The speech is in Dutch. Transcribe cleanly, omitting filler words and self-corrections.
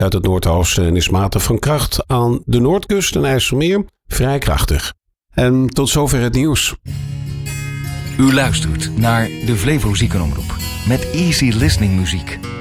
uit het noordoosten en is matig van kracht aan de noordkust en IJsselmeer vrij krachtig. En tot zover het nieuws. U luistert naar de Flevo Ziekenomroep met easy listening muziek.